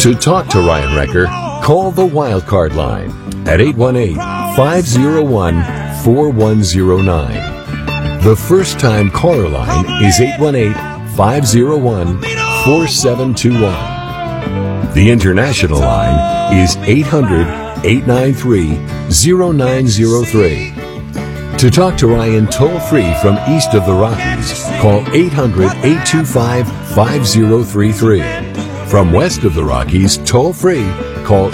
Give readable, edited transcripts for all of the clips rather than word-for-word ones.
To talk to Ryan Wrecker, call the Wildcard line at 818-501-4109. The first-time caller line is 818-501-4721. The international line is 800-893-0903. To talk to Ryan toll-free from east of the Rockies, call 800-825-5033. From west of the Rockies, toll-free, call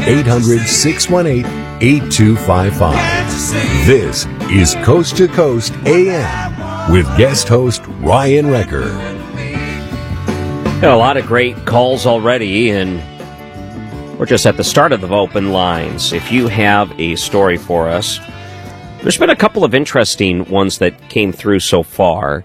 800-618-8255. This is Coast to Coast AM with guest host Ryan Wrecker. A lot of great calls already, and we're just at the start of the open lines. If you have a story for us, there's been a couple of interesting ones that came through so far.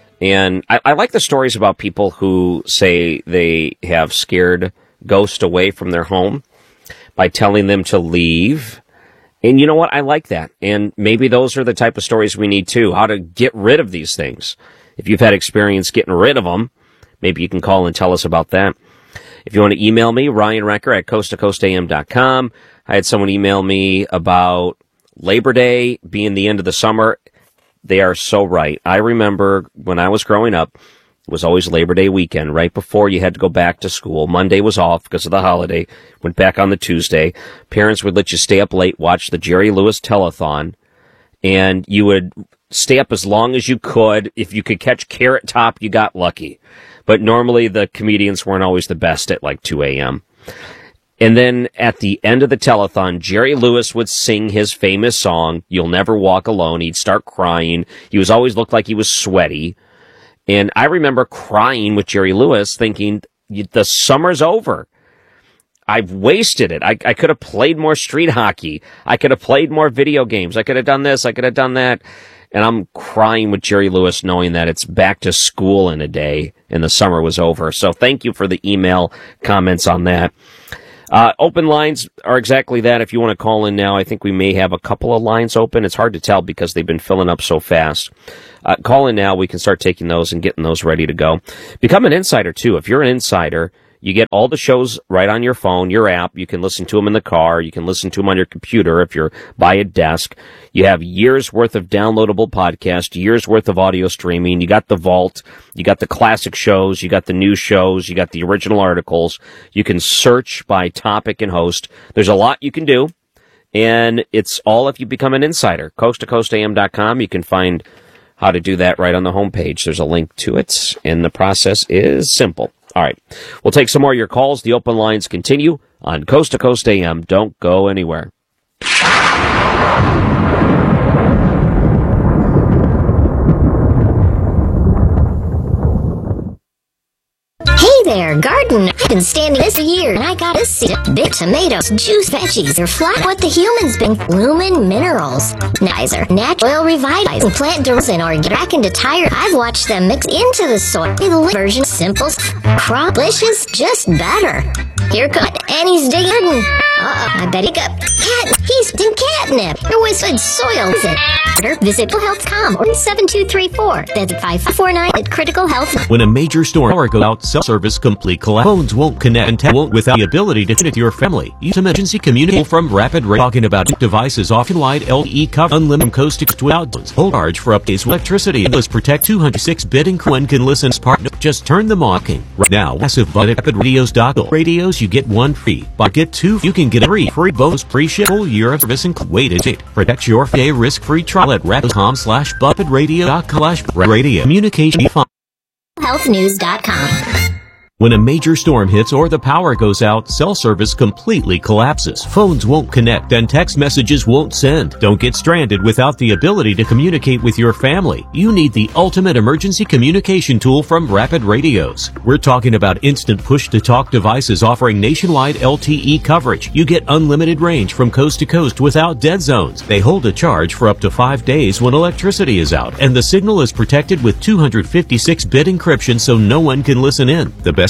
And I like the stories about people who say they have scared ghosts away from their home by telling them to leave. And you know what? I like that. And maybe those are the type of stories we need too, how to get rid of these things. If you've had experience getting rid of them, maybe you can call and tell us about that. If you want to email me, Ryan Wrecker at coasttocoastam.com. I had someone email me about Labor Day being the end of the summer. They are so right. I remember when I was growing up, it was always Labor Day weekend, right before you had to go back to school. Monday was off because of the holiday. Went back on the Tuesday. Parents would let you stay up late, watch the Jerry Lewis telethon, and you would stay up as long as you could. If you could catch Carrot Top, you got lucky. But normally the comedians weren't always the best at like 2 a.m. And then at the end of the telethon, Jerry Lewis would sing his famous song, You'll Never Walk Alone. He'd start crying. He was always looked like he was sweaty. And I remember crying with Jerry Lewis thinking, the summer's over. I've wasted it. I could have played more street hockey. I could have played more video games. I could have done this. I could have done that. And I'm crying with Jerry Lewis knowing that it's back to school in a day and the summer was over. So thank you for the email comments on that. Open lines are exactly that. If you want to call in now, I think we may have a couple of lines open. It's hard to tell because they've been filling up so fast. Call in now. We can start taking those and getting those ready to go. Become an insider, too. If you're an insider, you get all the shows right on your phone, your app. You can listen to them in the car. You can listen to them on your computer if you're by a desk. You have years worth of downloadable podcasts, years worth of audio streaming. You got the vault. You got the classic shows. You got the new shows. You got the original articles. You can search by topic and host. There's a lot you can do. And it's all if you become an insider. coasttocoastam.com. You can find how to do that right on the homepage. There's a link to it. And the process is simple. All right. We'll take some more of your calls. The open lines continue on Coast to Coast AM. Don't go anywhere. Hey there, garden. I've been standing this a year, and I got this seed. Big tomatoes, juice veggies, or flat what the humans been. Lumen Minerals. Nizer, natural oil revitalizing plant derms and organic into tire. I've watched them mix into the soil. The version simple, croplicious, just better. Here comes Annie's digging. I bet he got cat. He's in catnip. Or was it soil? Is it? Visit criticalhealth.com or 7234. That's 549 at Critical Health. When a major storm power goes out, cell service complete collapse. Phones won't connect and won't without the ability to connect your family. Use emergency communication from Rapid Radio. Talking about devices offline LTE cover unlimited coast to coast without full charge for updates electricity. And protect 206-bit and one can listen as partner. Just turn them on. Right now, massive budget rapidradios.com. Radios you get one free, but get two. You can get a free bonus pre-ship full year of service and waited date. Protect your day risk-free trial at rapid.com/buffetradio.com/radio. Communication. Healthnews.com. When a major storm hits or the power goes out, cell service completely collapses. Phones won't connect and text messages won't send. Don't get stranded without the ability to communicate with your family. You need the ultimate emergency communication tool from Rapid Radios. We're talking about instant push-to-talk devices offering nationwide LTE coverage. You get unlimited range from coast to coast without dead zones. They hold a charge for up to 5 days when electricity is out, and the signal is protected with 256-bit encryption so no one can listen in. The best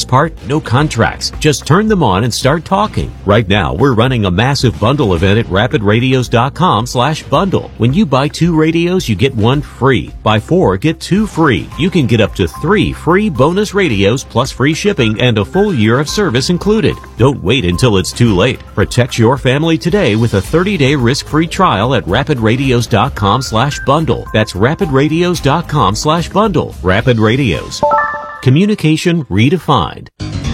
best part? No contracts. Just turn them on and start talking. Right now, we're running a massive bundle event at rapidradios.com/bundle. When you buy 2 radios, you get 1 free. Buy 4, get 2 free. You can get up to 3 free bonus radios plus free shipping and a full year of service included. Don't wait until it's too late. Protect your family today with a 30-day risk-free trial at rapidradios.com/bundle. That's rapidradios.com/bundle. Rapid Radios. Communication redefined.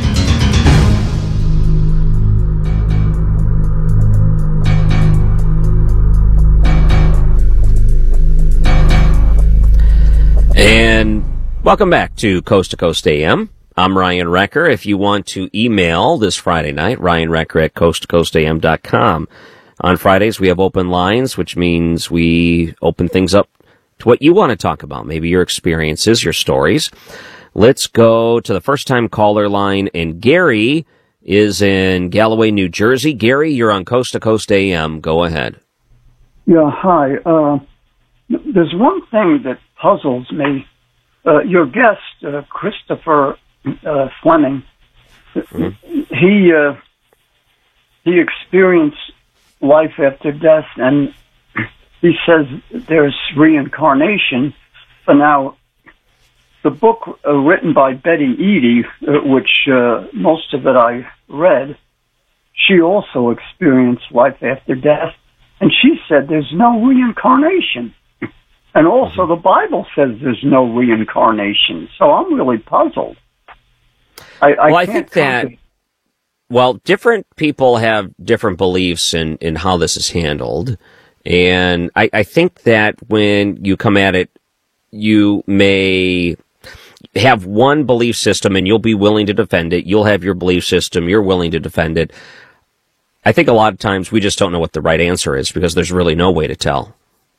And welcome back to Coast AM. I'm Ryan Recker. If you want to email this Friday night, ryanrecker@coasttocoastam.com. On Fridays, we have open lines, which means we open things up to what you want to talk about, maybe your experiences, your stories. Let's go to the first-time caller line, and Gary is in Galloway, New Jersey. Gary, you're on Coast to Coast AM. Go ahead. Yeah, hi. There's one thing that puzzles me. Your guest, Christopher Fleming, he experienced life after death, and he says there's reincarnation. But now, the book written by Betty Eadie, which most of it I read, she also experienced life after death, and she said there's no reincarnation. And also the Bible says there's no reincarnation. So I'm really puzzled. I think that, well, different people have different beliefs in how this is handled. And I think that when you come at it, you may have one belief system and you'll be willing to defend it. You'll have your belief system. You're willing to defend it. I think a lot of times we just don't know what the right answer is because there's really no way to tell.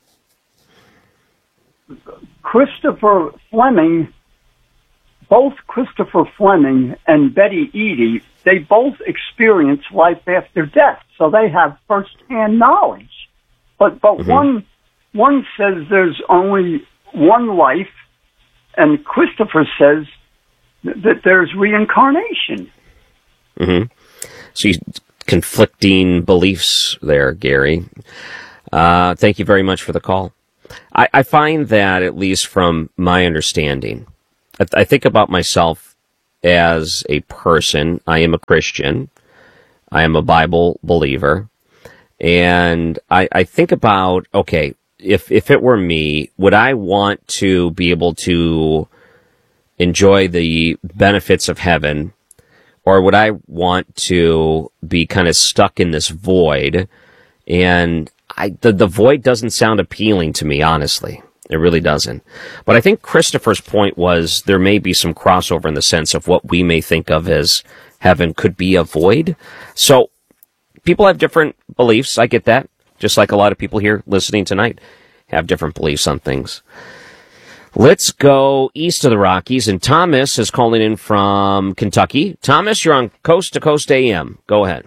Christopher Fleming, both Christopher Fleming and Betty Eadie, they both experience life after death, so they have first-hand knowledge. But one says there's only one life, and Christopher says that there's reincarnation. So you conflicting beliefs there, Gary. Thank you very much for the call. I find that, at least from my understanding, I think about myself as a person. I am a Christian. I am a Bible believer. And I think about, okay, if it were me, would I want to be able to enjoy the benefits of heaven, or would I want to be kind of stuck in this void? And the void doesn't sound appealing to me, honestly. It really doesn't. But I think Christopher's point was there may be some crossover in the sense of what we may think of as heaven could be a void. So people have different beliefs. I get that. Just like a lot of people here listening tonight have different beliefs on things. Let's go east of the Rockies, and Thomas is calling in from Kentucky. Thomas, you're on Coast to Coast AM. Go ahead.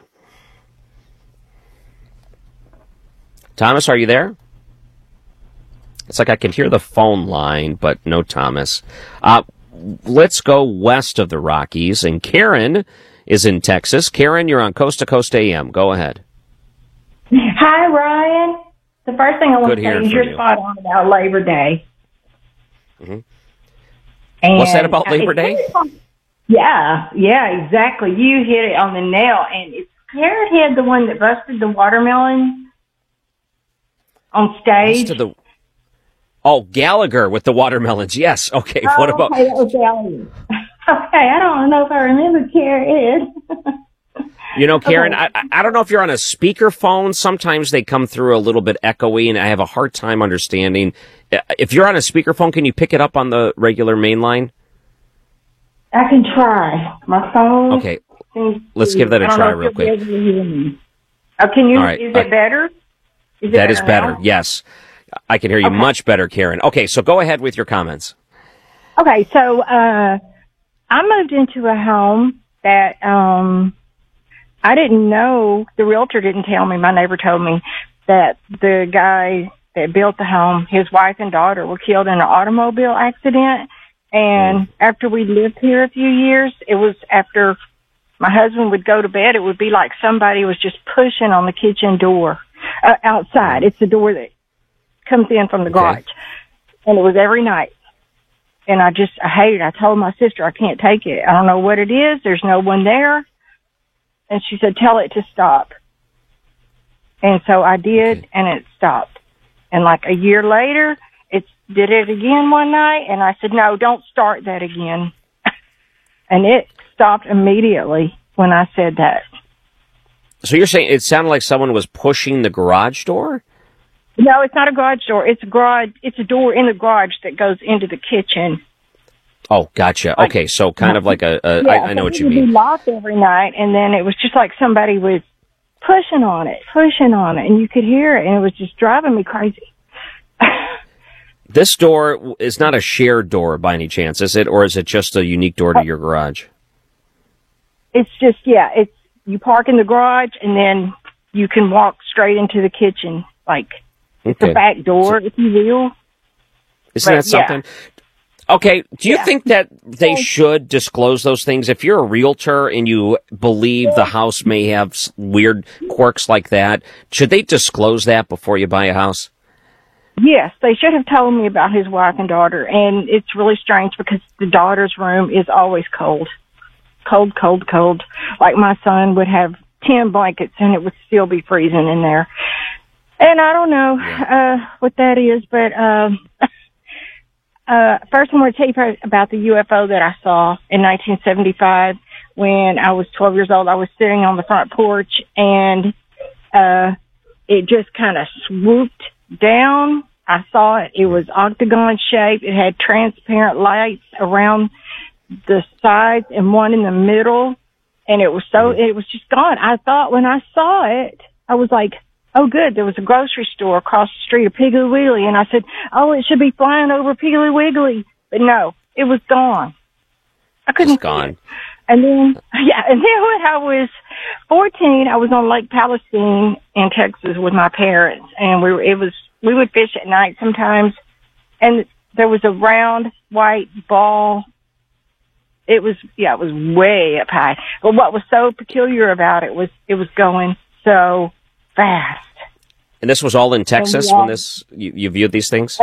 Thomas, are you there? It's like I can hear the phone line, but no Thomas. Let's go west of the Rockies, and Karen is in Texas. Karen, you're on Coast to Coast AM. Go ahead. Hi, Ryan. The first thing I want to say is you're spot on about Labor Day. And what's that about Labor Day? Yeah, exactly. You hit it on the nail. And is Parrot Head the one that busted the watermelon on stage? Gallagher with the watermelons. Yes. Okay. What about? Okay, that was Gallagher. Okay, I don't know if I remember Parrot Head. You know, Karen, okay. I don't know if you're on a speakerphone. Sometimes they come through a little bit echoey, and I have a hard time understanding. If you're on a speakerphone, can you pick it up on the regular main line? I can try. My phone. Okay. Let's give that a try real quick. Can you? All right. Is it better? That is better. Yes. I can hear you much better, Karen. Okay, so go ahead with your comments. Okay, so I moved into a home that I didn't know. The realtor didn't tell me. My neighbor told me that the guy that built the home, his wife and daughter were killed in an automobile accident, And after we lived here a few years, it was after my husband would go to bed, it would be like somebody was just pushing on the kitchen door outside. It's the door that comes in from the garage. And it was every night. And I hate it. I told my sister, I can't take it. I don't know what it is. There's no one there. And she said, tell it to stop. And so I did, and it stopped. And like a year later, it did it again one night, and I said, no, don't start that again. And it stopped immediately when I said that. So you're saying it sounded like someone was pushing the garage door? No, it's not a garage door. It's a door in the garage that goes into the kitchen. Oh, gotcha. Okay, so kind of like I know what you mean. It would be locked every night, and then it was just like somebody was pushing on it, and you could hear it, and it was just driving me crazy. This door is not a shared door by any chance, is it? Or is it just a unique door to your garage? It's just, you park in the garage, and then you can walk straight into the kitchen, like the back door, if you will. Isn't that something? Yeah. Okay, do you think that they should disclose those things? If you're a realtor and you believe the house may have weird quirks like that, should they disclose that before you buy a house? Yes, they should have told me about his wife and daughter, and it's really strange because the daughter's room is always cold. Cold, cold, cold. Like my son would have 10 blankets and it would still be freezing in there. And I don't know what that is, but first I'm going to tell you about the UFO that I saw in 1975 when I was 12 years old. I was sitting on the front porch, and it just kind of swooped down. I saw it. It was octagon shaped. It had transparent lights around the sides and one in the middle, and it was just gone. I thought when I saw it, I was like, oh, good. There was a grocery store across the street, a Piggly Wiggly. And I said, oh, it should be flying over Piggly Wiggly. But no, it was gone. I couldn't see it. And then, when I was 14, I was on Lake Palestine in Texas with my parents. And we would fish at night sometimes. And there was a round white ball. It was way up high. But what was so peculiar about it was going so fast. And this was all in Texas when you viewed these things?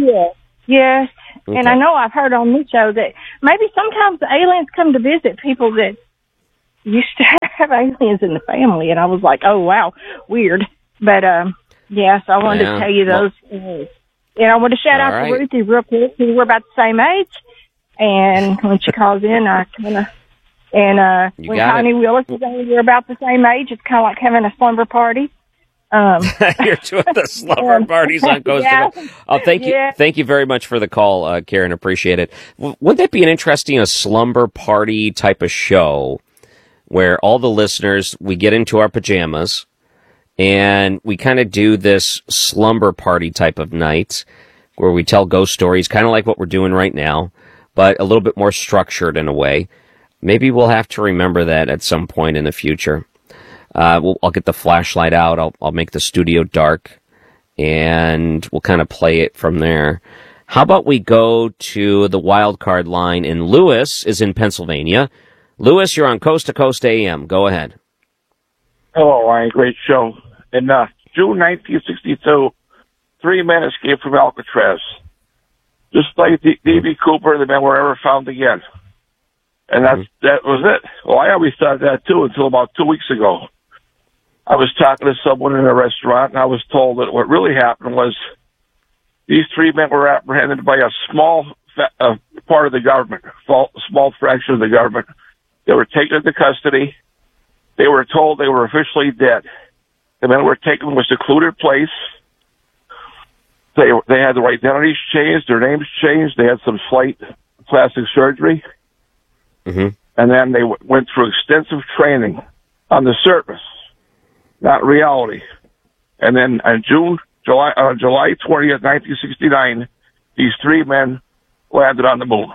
Yes. Okay. And I know I've heard on this show that maybe sometimes the aliens come to visit people that used to have aliens in the family. And I was like, oh, wow, weird. But, so I wanted to tell you those things. And I want to shout out to Ruthie real quick. We're about the same age. And when she calls in, I kind of... And when Connie Willis is on, we're about the same age. It's kind of like having a slumber party. You're doing the slumber parties on Coast to Coast. Oh, thank you very much for the call, Karen. Appreciate it. Wouldn't that be an interesting slumber party type of show where all the listeners, we get into our pajamas and we kind of do this slumber party type of night where we tell ghost stories, kind of like what we're doing right now, but a little bit more structured in a way. Maybe we'll have to remember that at some point in the future. I'll get the flashlight out. I'll make the studio dark, and we'll kind of play it from there. How about we go to the wild card line? And Lewis is in Pennsylvania. Lewis, you're on Coast to Coast AM. Go ahead. Hello, Ryan. Great show. In June 1962, 3 men escaped from Alcatraz. Just like D.B. Cooper, the men were never found again. And that was it. Well, I always thought that, too, until about 2 weeks ago. I was talking to someone in a restaurant, and I was told that what really happened was these 3 men were apprehended by a small part of the government, a small fraction of the government. They were taken into custody. They were told they were officially dead. The men were taken to a secluded place. They had their identities changed, their names changed. They had some slight plastic surgery. Mm-hmm. And then they went through extensive training on the surface, not reality. And then on July 20th, 1969, these 3 men landed on the moon.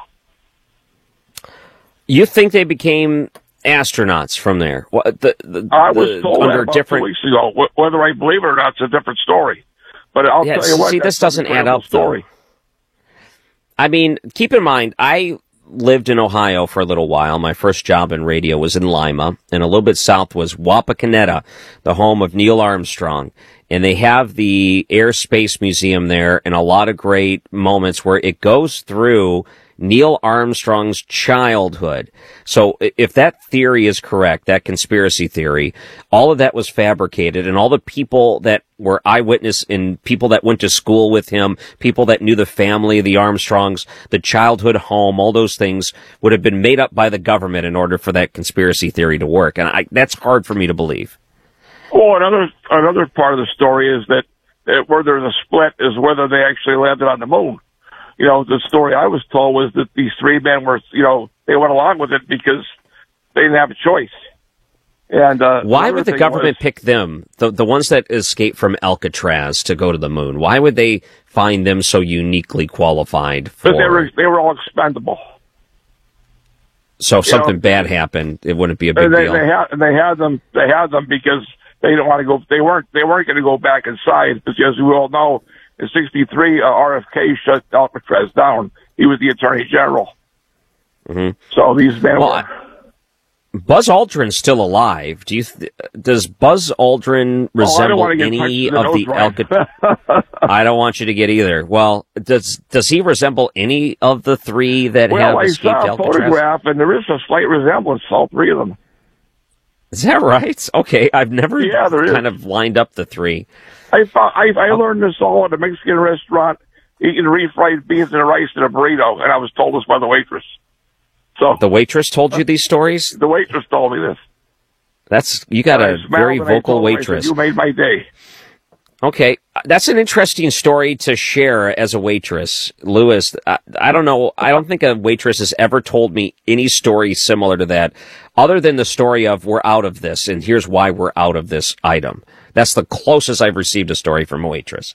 You think they became astronauts from there? I was told that about 2 weeks ago. Whether I believe it or not, it's a different story. But I'll tell you what. See, this doesn't add up, story. I mean, keep in mind, I lived in Ohio for a little while. My first job in radio was in Lima, and a little bit south was Wapakoneta, the home of Neil Armstrong. And they have the Air Space Museum there, and a lot of great moments where it goes through Neil Armstrong's childhood. So if that theory is correct, that conspiracy theory, all of that was fabricated, and all the people that were eyewitness and people that went to school with him, people that knew the family of the Armstrongs, the childhood home, all those things would have been made up by the government in order for that conspiracy theory to work. And that's hard for me to believe. Oh, another part of the story is that where there's a split is whether they actually landed on the moon. You know, the story I was told was that these three men were, you know, they went along with it because they didn't have a choice. And why would the government pick them, the ones that escaped from Alcatraz, to go to the moon? Why would they find them so uniquely qualified for? Because they were all expendable. So if something bad happened, it wouldn't be a big deal. They had them because they didn't want to go. They weren't going to go back inside, because as we all know, in '63, RFK shut Alcatraz down. He was the Attorney General. Mm-hmm. So these men were. Buzz Aldrin's still alive. Does Buzz Aldrin resemble any of the Alcatraz? I don't want you to get either. Well, does he resemble any of the three that have escaped Alcatraz? Well, I saw a photograph, and there is a slight resemblance to all three of them. Is that right? Okay, I've never kind of lined up the three. I learned this all at a Mexican restaurant, eating refried beans and rice in a burrito, and I was told this by the waitress. So the waitress told you these stories? The waitress told me this. You got a very vocal waitress. You made my day. Okay, that's an interesting story to share as a waitress, Lewis. I don't know. I don't think a waitress has ever told me any story similar to that, other than the story of we're out of this, and here's why we're out of this item. That's the closest I've received a story from a waitress.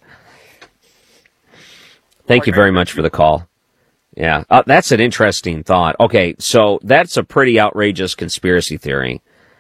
Thank you very much for the call. Yeah, that's an interesting thought. Okay, so that's a pretty outrageous conspiracy theory.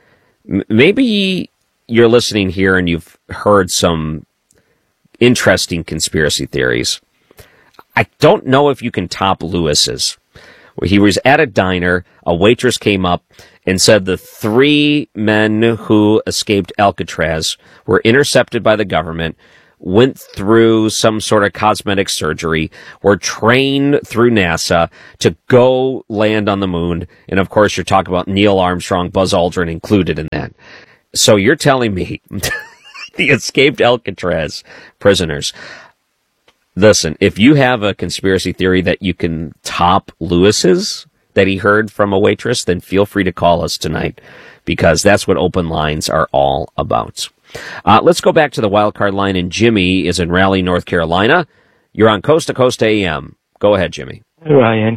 Maybe you're listening here and you've heard some interesting conspiracy theories. I don't know if you can top Lewis's. He was at a diner, a waitress came up and said the three men who escaped Alcatraz were intercepted by the government, went through some sort of cosmetic surgery, were trained through NASA to go land on the moon. And of course, you're talking about Neil Armstrong, Buzz Aldrin included in that. So you're telling me the escaped Alcatraz prisoners. Listen, if you have a conspiracy theory that you can top Lewis's that he heard from a waitress, then feel free to call us tonight, because that's what open lines are all about. Let's go back to the wild card line, and Jimmy is in Raleigh, North Carolina. You're on Coast to Coast AM. Go ahead, Jimmy. Ryan,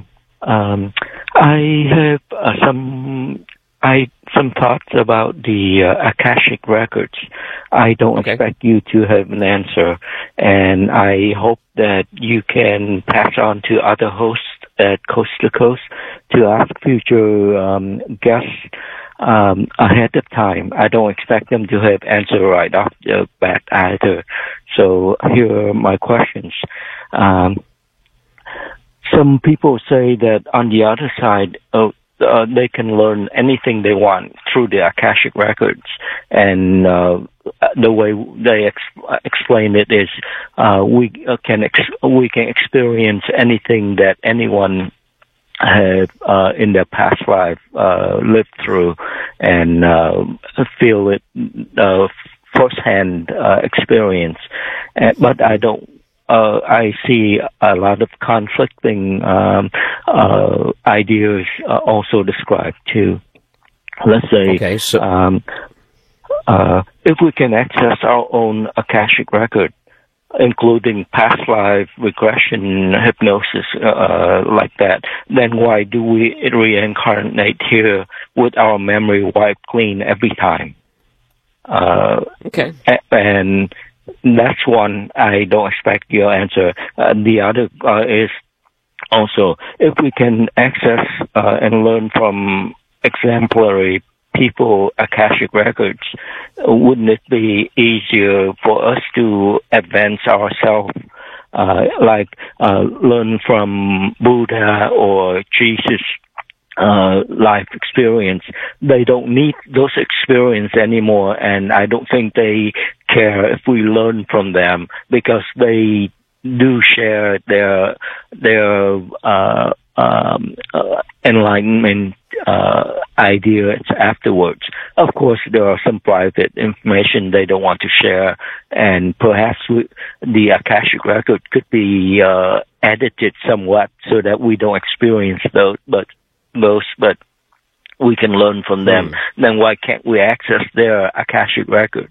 I have some thoughts about the Akashic Records. I don't expect you to have an answer, and I hope that you can pass on to other hosts at Coast to Coast to ask future guests ahead of time. I don't expect them to have answer right off the bat either. So here are my questions. Some people say that on the other side, they can learn anything they want through the Akashic Records, and the way they explain it is we can experience anything that anyone have in their past life lived through, and feel it firsthand experience. But I don't. I see a lot of conflicting ideas also described too. Let's say, if we can access our own Akashic record, including past life regression, hypnosis, like that, then why do we reincarnate here with our memory wiped clean every time? And that's one I don't expect your answer. The other is also, if we can access and learn from exemplary people, Akashic records, wouldn't it be easier for us to advance ourselves learn from Buddha or Jesus life experience. They don't need those experience anymore, and I don't think they care if we learn from them, because they do share their enlightenment ideas afterwards. Of course, there are some private information they don't want to share, and perhaps the Akashic record could be edited somewhat so that we don't experience those, but we can learn from them. Then why can't we access their Akashic records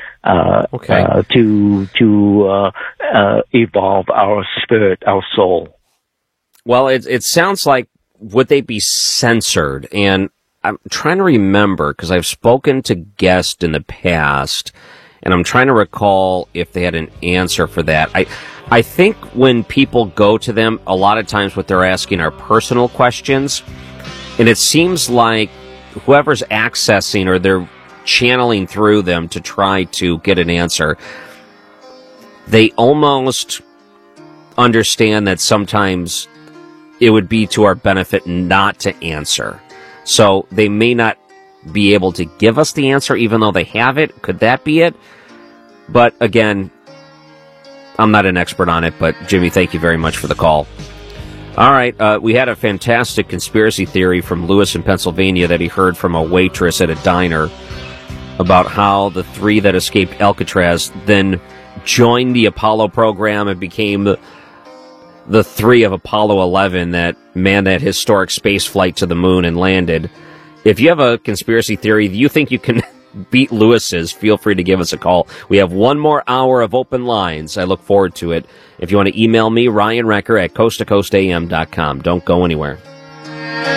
to evolve our spirit, our soul? Well, it sounds like, would they be censored? And I'm trying to remember, because I've spoken to guests in the past, and I'm trying to recall if they had an answer for that. I think when people go to them, a lot of times what they're asking are personal questions, and it seems like whoever's accessing, or they're channeling through them to try to get an answer, they almost understand that sometimes it would be to our benefit not to answer. So they may not be able to give us the answer even though they have it. Could that be it? But again, I'm not an expert on it, but Jimmy, thank you very much for the call. All right, we had a fantastic conspiracy theory from Lewis in Pennsylvania that he heard from a waitress at a diner about how the three that escaped Alcatraz then joined the Apollo program and became the three of Apollo 11 that manned that historic space flight to the moon and landed. If you have a conspiracy theory you think you can beat Lewis's, feel free to give us a call. We have one more hour of open lines. I look forward to it. If you want to email me, Ryan Recker at coasttocoastam.com. Don't go anywhere.